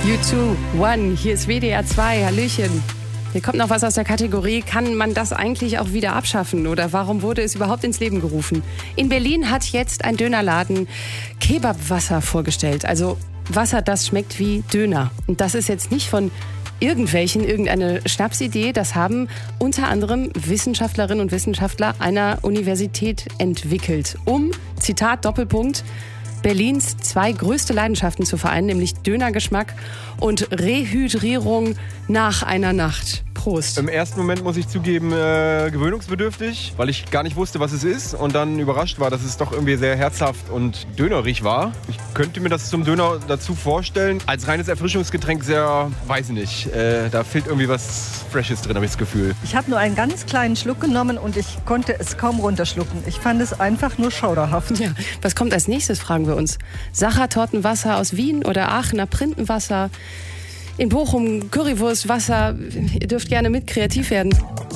U2, One, hier ist WDR 2, Hallöchen. Hier kommt noch was aus der Kategorie, kann man das eigentlich auch wieder abschaffen oder warum wurde es überhaupt ins Leben gerufen? In Berlin hat jetzt ein Dönerladen Kebabwasser vorgestellt, also Wasser, das schmeckt wie Döner. Und das ist jetzt nicht von irgendeine Schnapsidee, das haben unter anderem Wissenschaftlerinnen und Wissenschaftler einer Universität entwickelt, um, Zitat, Doppelpunkt, Berlins zwei größte Leidenschaften zu vereinen, nämlich Dönergeschmack und Rehydrierung nach einer Nacht. Prost. Im ersten Moment, muss ich zugeben, gewöhnungsbedürftig, weil ich gar nicht wusste, was es ist und dann überrascht war, dass es doch irgendwie sehr herzhaft und dönerig war. Ich könnte mir das zum Döner dazu vorstellen. Als reines Erfrischungsgetränk sehr, weiß ich nicht, da fehlt irgendwie was Freshes drin, habe ich das Gefühl. Ich habe nur einen ganz kleinen Schluck genommen und ich konnte es kaum runterschlucken. Ich fand es einfach nur schauderhaft. Ja, was kommt als nächstes, fragen wir uns. Sachertortenwasser aus Wien oder Aachener Printenwasser? In Bochum Currywurstwasser. Ihr dürft gerne mit kreativ werden.